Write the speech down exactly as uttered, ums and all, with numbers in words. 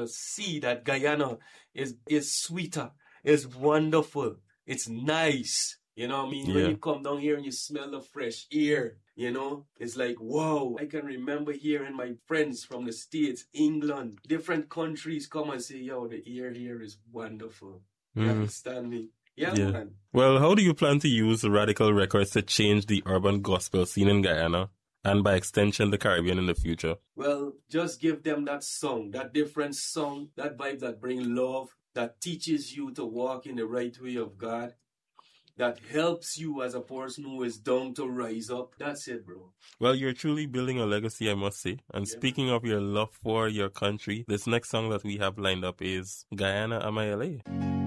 to see that Guyana is is sweeter, is wonderful, it's nice. You know what I mean? Yeah. When you come down here and you smell the fresh air, you know, it's like, wow. I can remember hearing my friends from the States, England, different countries come and say, yo, the air here is wonderful. You Mhm. understand me? Yeah, Yeah. man. Well, how do you plan to use Radical Records to change the urban gospel scene in Guyana and by extension the Caribbean in the future? Well, just give them that song, that different song, that vibe that bring love, that teaches you to walk in the right way of God, that helps you as a person who is down to rise up. That's it, bro. Well, you're truly building a legacy, I must say. And Yeah. speaking of your love for your country, this next song that we have lined up is Guyana Am I L A?